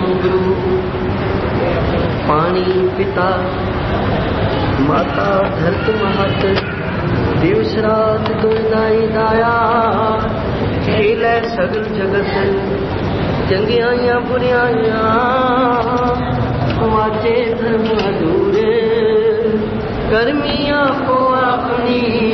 गुरु पानी पिता माता धरत महत दिवस रात दुनिदाई दाया खेल है सगल जगत चंगियाइया बुरियाइया वाचे धर्म अधूरे कर्मिया को अपनी